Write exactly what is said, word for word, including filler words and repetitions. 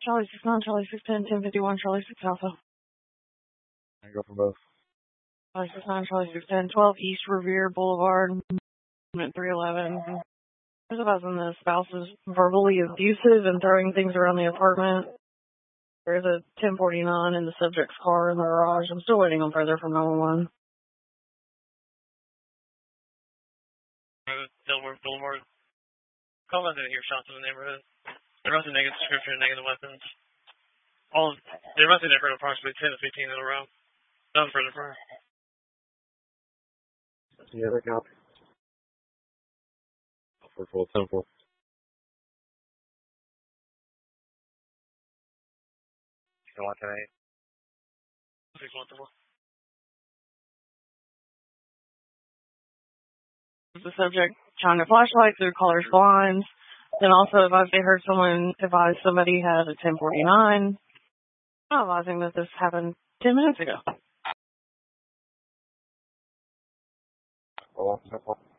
Charlie six nine, Charlie six ten, ten fifty-one, Charlie six Alpha. I go for both. Charlie six nine, Charlie six ten, twelve East Revere Boulevard, at three eleven. There's a person the spouse is verbally abusive and throwing things around the apartment. There's a ten forty-nine in the subject's car in the garage. I'm still waiting on further from nine one one. Delaware Boulevard. Call out to hear shots in the neighborhood. They run through negative description and negative weapons. All of, they run through there for approximately ten to fifteen in a row. None further prior. Yeah, that copy. For full temple. You want tonight? six one four. The subject shining a flashlight through colors blinds. Then also advised they heard someone advise somebody had a ten forty-nine. Advising that this happened ten minutes ago. Oh, simple.